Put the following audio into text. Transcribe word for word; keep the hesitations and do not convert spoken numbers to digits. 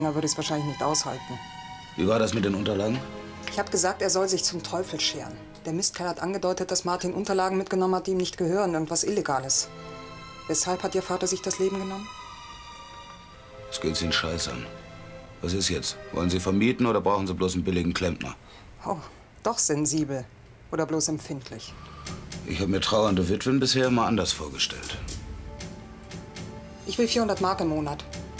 Er würde es wahrscheinlich nicht aushalten. Wie war das mit den Unterlagen? Ich habe gesagt, er soll sich zum Teufel scheren. Der Mistkerl hat angedeutet, dass Martin Unterlagen mitgenommen hat, die ihm nicht gehören, irgendwas Illegales. Weshalb hat Ihr Vater sich das Leben genommen? Es geht Sie einen Scheiß an. Was ist jetzt? Wollen Sie vermieten oder brauchen Sie bloß einen billigen Klempner? Oh, doch sensibel. Oder bloß empfindlich. Ich habe mir trauernde Witwen bisher immer anders vorgestellt. Ich will vierhundert Mark im Monat.